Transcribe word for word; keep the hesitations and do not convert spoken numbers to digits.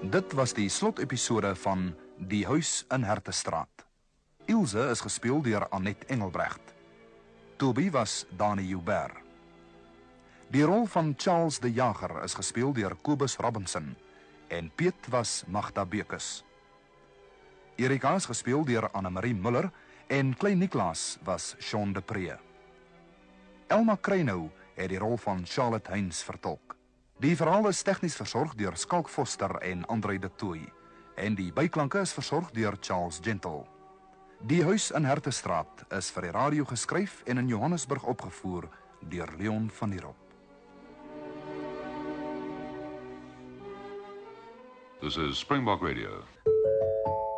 Dit was die slotepisode van Die Huis in Hertestraat. Ilse is gespeel deur Annette Engelbrecht. Toby was Dani Joubert. Die rol van Charles de Jager is gespeel deur Kobus Robinson en Piet was Magda Bekus. Erika is gespeel deur Annemarie Muller en Klein Niklaas was Sean de Pre. Elma Kreinou het die rol van Charlotte Heinz vertolk. Die verhaal is tegnies versorg deur Skalk Foster en André de Tooy en die byklanke is versorg deur Charles Gentle. Die Huis in Hertestraat is vir die radio geskryf en in Johannesburg opgevoer deur Leon van der Merwe. This is Springbok Radio.